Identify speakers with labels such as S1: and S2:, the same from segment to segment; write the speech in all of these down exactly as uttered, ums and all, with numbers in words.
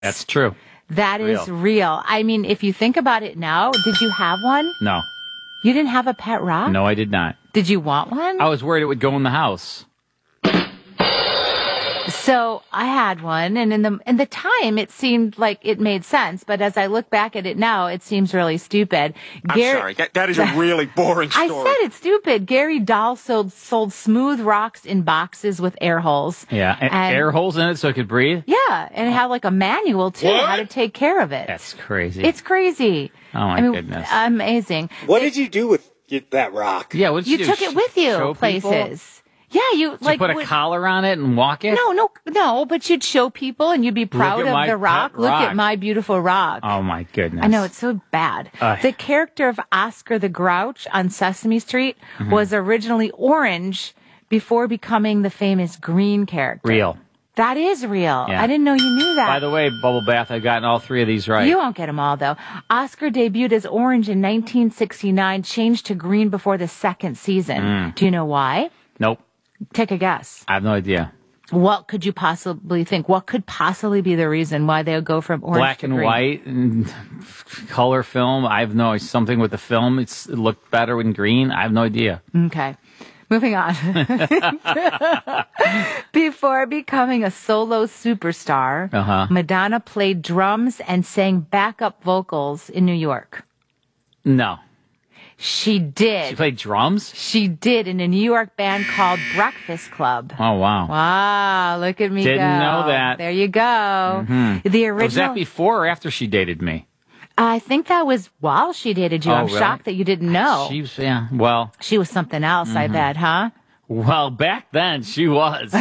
S1: That's true.
S2: That is real. real. I mean, if you think about it now, did you have one?
S1: No.
S2: You didn't have a pet rock?
S1: No, I did not.
S2: Did you want one?
S1: I was worried it would go in the house.
S2: So I had one, and in the in the time, it seemed like it made sense. But as I look back at it now, it seems really stupid.
S3: I'm Gary, sorry, that, that is a really boring story.
S2: I said it's stupid. Gary Dahl sold, sold smooth rocks in boxes with air holes.
S1: Yeah, and, and air holes in it so it could breathe?
S2: Yeah, and it had like a manual, too,
S3: what?
S2: how to take care of it.
S1: That's crazy.
S2: It's crazy.
S1: Oh, my
S2: I mean,
S1: goodness.
S2: Amazing.
S3: What did you do with that rock?
S1: Yeah, what did you,
S2: you
S1: do?
S2: You took it with you
S1: Show
S2: places.
S1: People?
S2: Yeah, you
S1: Did
S2: like
S1: you put a
S2: would,
S1: collar on it and walk it?
S2: No, no, no. But you'd show people, and you'd be proud of the rock. Look
S1: rock.
S2: at my beautiful rock.
S1: Oh my goodness!
S2: I know, it's so bad. Uh, the character of Oscar the Grouch on Sesame Street mm-hmm. was originally orange before becoming the famous green character.
S1: Real.
S2: That is real.
S1: Yeah.
S2: I didn't know you knew that.
S1: By the way, Bubble Bath, I've gotten all three of these right.
S2: You won't get them all, though. Oscar debuted as orange in nineteen sixty-nine, changed to green before the second season. Mm. Do you know why?
S1: Nope.
S2: Take a guess.
S1: I have no idea.
S2: What could you possibly think? What could possibly be the reason why they would go from orange
S1: Black
S2: to
S1: and
S2: green?
S1: white and color film. I have no something with the film. It's, it looked better in green. I have no idea.
S2: Okay. Moving on. Before becoming a solo superstar,
S1: uh-huh.
S2: Madonna played drums and sang backup vocals in New York.
S1: No.
S2: She did.
S1: She played drums?
S2: She did in a New York band called Breakfast Club.
S1: Oh, wow.
S2: Wow, look at me
S1: Didn't
S2: go.
S1: know that.
S2: There you go.
S1: Mm-hmm.
S2: The original.
S1: Was that before or after she dated me?
S2: I think that was while she dated you.
S1: Oh,
S2: I'm
S1: really?
S2: shocked that you didn't know.
S1: She was, yeah, well.
S2: She was something else, mm-hmm. I bet, huh?
S1: Well, back then, she was.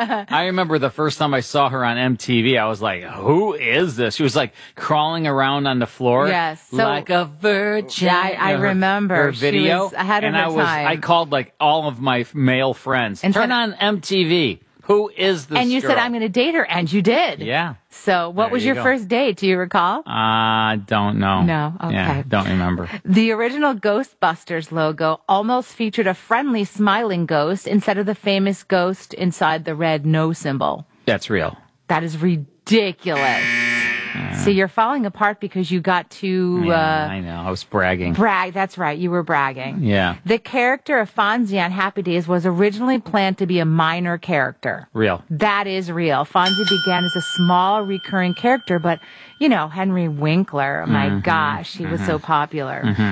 S1: I remember the first time I saw her on M T V, I was like, who is this? She was like crawling around on the floor.
S2: Yes. So,
S1: like a virgin.
S2: Yeah, I, I
S1: her,
S2: remember.
S1: Her video.
S2: She was ahead of
S1: and
S2: her
S1: I was,
S2: time.
S1: I called like all of my male friends.
S2: And
S1: Turn
S2: said,
S1: on M T V. Who is this
S2: And you
S1: girl?
S2: said, I'm going to date her, and you did.
S1: Yeah.
S2: So what
S1: There
S2: was
S1: you
S2: your
S1: go.
S2: first date? Do you recall?
S1: I uh, don't know.
S2: No, okay.
S1: Yeah, don't remember.
S2: The original Ghostbusters logo almost featured a friendly, smiling ghost instead of the famous ghost inside the red no symbol.
S1: That's real.
S2: That is ridiculous. Uh, so you're falling apart because you got to...
S1: Yeah,
S2: uh,
S1: I know. I was bragging.
S2: Brag. That's right. You were bragging.
S1: Yeah.
S2: The character of Fonzie on Happy Days was originally planned to be a minor character.
S1: Real.
S2: That is real. Fonzie began as a small recurring character, but, you know, Henry Winkler, oh my mm-hmm. gosh, he mm-hmm. was so popular.
S1: Mm-hmm.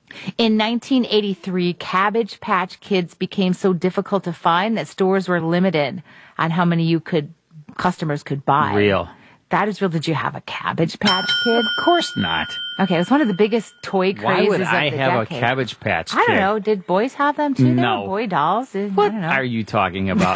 S2: In nineteen eighty-three, Cabbage Patch Kids became so difficult to find that stores were limited on how many you could, customers could buy.
S1: Real.
S2: That is real. Did you have a Cabbage Patch Kid?
S1: Of course not.
S2: Okay, it was one of the biggest toy crazes
S1: Why would
S2: of
S1: I
S2: the
S1: have
S2: decade.
S1: a Cabbage Patch Kid?
S2: I don't know. Did boys have them too? They
S1: No.
S2: were boy dolls. I
S1: What
S2: don't know.
S1: are you talking about?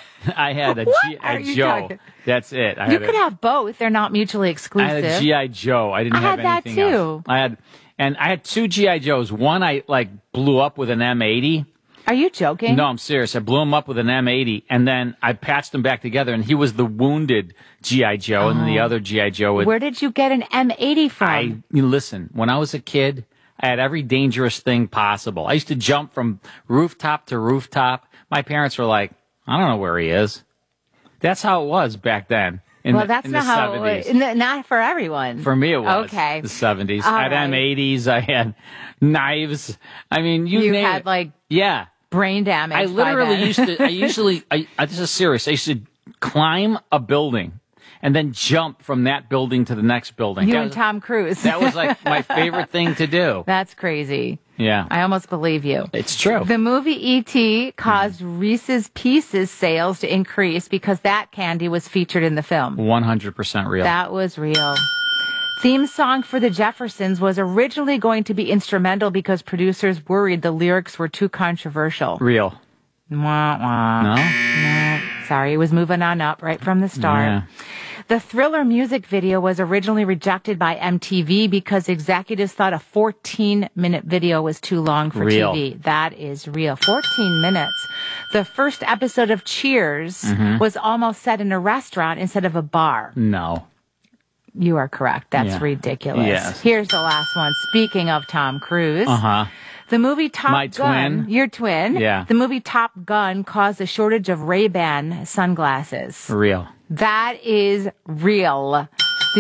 S1: I had a,
S2: What
S1: G-
S2: are
S1: a
S2: you
S1: Joe.
S2: talking-
S1: That's it. I
S2: You
S1: had
S2: could
S1: a,
S2: have both. They're not mutually
S1: I
S2: exclusive.
S1: had a G I. Joe. I didn't
S2: I
S1: have
S2: had that
S1: anything
S2: too.
S1: else. I had, and I had two G I. Joes. One I like blew up with an M eighty.
S2: Are you joking?
S1: No, I'm serious. I blew him up with an M eighty, and then I patched him back together, and he was the wounded G I. Joe, oh. and then the other G I. Joe. With,
S2: Where did you get an M eighty from?
S1: I you listen. When I was a kid, I had every dangerous thing possible. I used to jump from rooftop to rooftop. My parents were like, "I don't know where he is." That's how it was back then. In
S2: well,
S1: the,
S2: that's
S1: in
S2: not
S1: the
S2: how.
S1: seventies.
S2: It was. Not for everyone.
S1: For me, it was.
S2: Okay.
S1: The seventies.
S2: All
S1: I had
S2: right.
S1: M eighties. I had knives. I mean, you,
S2: You
S1: name
S2: had
S1: it.
S2: like
S1: yeah.
S2: brain damage.
S1: I
S2: by
S1: literally
S2: then.
S1: used to. I usually. I, I. This is serious. I used to climb a building and then jump from that building to the next building.
S2: You
S1: that
S2: and
S1: was,
S2: Tom Cruise.
S1: That was like my favorite thing to do.
S2: That's crazy.
S1: Yeah.
S2: I almost believe you.
S1: It's true.
S2: The movie E T caused Reese's Pieces sales to increase because that candy was featured in the film.
S1: one hundred percent real.
S2: That was real. Theme song for the Jeffersons was originally going to be instrumental because producers worried the lyrics were too controversial.
S1: Real.
S2: Wah, wah.
S1: No?
S2: No. Sorry, it was moving on up right from the start.
S1: Yeah.
S2: The Thriller music video was originally rejected by M T V because executives thought a fourteen-minute video was too long for
S1: Real.
S2: T V. That is real. fourteen minutes. The first episode of Cheers
S1: Mm-hmm.
S2: was almost set in a restaurant instead of a bar.
S1: No.
S2: You are correct. That's
S1: Yeah.
S2: ridiculous.
S1: Yes.
S2: Here's the last one. Speaking of Tom Cruise.
S1: Uh-huh.
S2: The movie Top
S1: My
S2: Gun,
S1: twin.
S2: your twin,
S1: Yeah.
S2: the movie Top Gun caused a shortage of Ray-Ban sunglasses.
S1: Real.
S2: That is real.